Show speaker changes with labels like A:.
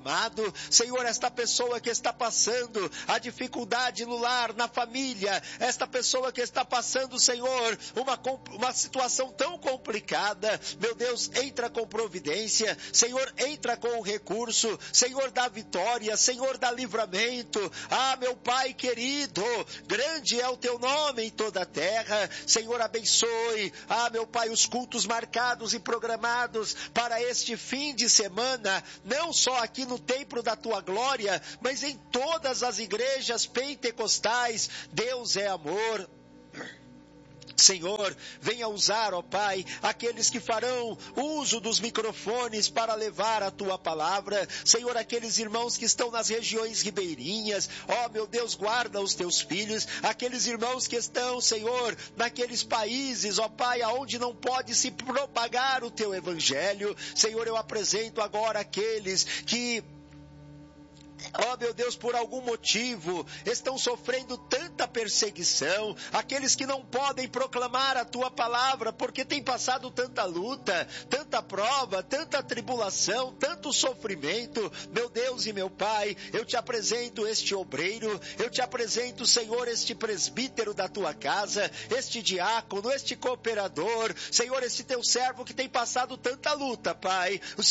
A: amado. Senhor, esta pessoa que está passando a dificuldade no lar, na família, esta pessoa que está passando, Senhor, uma situação tão complicada, meu Deus, entra com providência, Senhor, entra com o recurso, Senhor, dá vitória, Senhor, dá livramento. Meu Pai querido, grande é o teu nome em toda a terra. Senhor, abençoe, meu Pai, os cultos marcados e programados para este fim de semana, não só aqui no templo da tua glória, mas em todas as igrejas pentecostais. Deus é amor. Senhor, venha usar, ó Pai, aqueles que farão uso dos microfones para levar a Tua palavra. Senhor, aqueles irmãos que estão nas regiões ribeirinhas, ó meu Deus, guarda os Teus filhos. Aqueles irmãos que estão, Senhor, naqueles países, ó Pai, aonde não pode se propagar o Teu Evangelho. Senhor, eu apresento agora aqueles que, meu Deus, por algum motivo estão sofrendo tanta perseguição, aqueles que não podem proclamar a tua palavra porque têm passado tanta luta, tanta prova, tanta tribulação, tanto sofrimento. Meu Deus e meu Pai, eu te apresento este obreiro, eu te apresento, Senhor, este presbítero da tua casa, este diácono, este cooperador, Senhor, este teu servo que tem passado tanta luta, Pai.